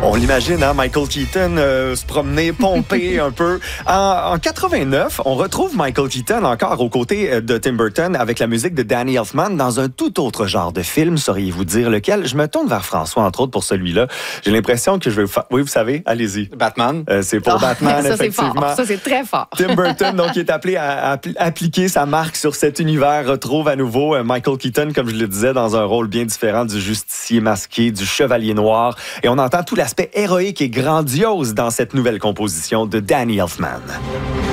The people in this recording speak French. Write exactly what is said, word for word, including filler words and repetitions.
On l'imagine, hein, Michael Keaton euh, se promener, pomper un peu. En, en quatre-vingt-neuf, on retrouve Michael Keaton encore aux côtés de Tim Burton avec la musique de Danny Elfman dans un tout autre genre de film. Sauriez-vous dire lequel? Je me tourne vers François, entre autres, pour celui-là. J'ai l'impression que je vais vous faire... Oui, vous savez, allez-y. Batman. Euh, c'est pour Oh, Batman, ça, effectivement. C'est fort. Ça, c'est très fort. Tim Burton, donc, qui est appelé à, à appliquer sa marque sur cet univers, retrouve à nouveau euh, Michael Keaton, comme je le disais, dans un rôle bien différent du justicier masqué, du chevalier noir. Et on entend tout l'aspect héroïque et grandiose dans cette nouvelle composition de Danny Elfman.